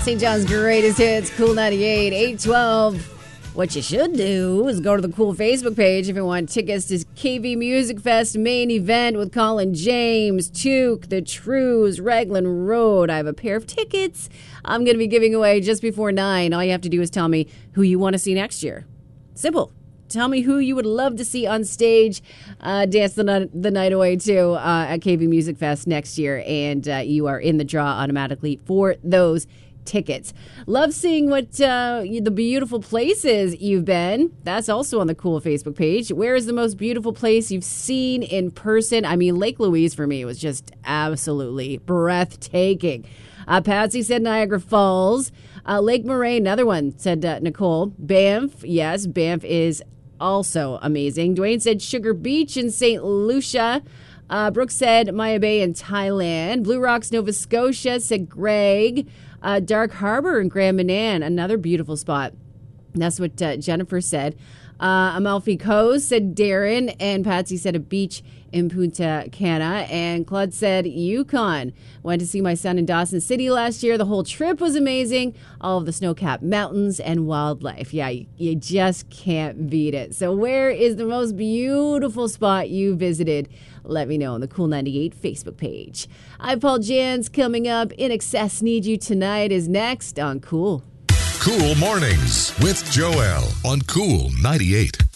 St. John's greatest hits, Cool 98, 812. What you should do is go to the Cool Facebook page if you want tickets to KV Music Fest main event with Colin James, Took, The Trues, Raglan Road. I have a pair of tickets I'm going to be giving away just before 9. All you have to do is tell me who you want to see next year. Simple. Tell me who you would love to see on stage, dance the night away to at KV Music Fest next year, and you are in the draw automatically for those tickets. Love seeing what the beautiful places you've been. That's also on the Cool Facebook page. Where is the most beautiful place you've seen in person? I mean, Lake Louise for me was just absolutely breathtaking. Patsy said Niagara Falls. Lake Moraine, another one, said Nicole. Banff, yes, Banff is also amazing. Dwayne said Sugar Beach in St. Lucia. Brooke said Maya Bay in Thailand. Blue Rocks, Nova Scotia, said Greg. Dark Harbor in Grand Manan, another beautiful spot. That's what Jennifer said. Amalfi Coast, said Darren. And Patsy said a beach in Punta Cana. And Claude said Yukon. Went to see my son in Dawson City last year. The whole trip was amazing. All of the snow-capped mountains and wildlife. Yeah, you just can't beat it. So where is the most beautiful spot you visited? Let me know on the Cool 98 Facebook page. I'm Paul Jans. Coming up, In Excess Need You Tonight is next on Cool. Cool Mornings with Joel on Cool 98.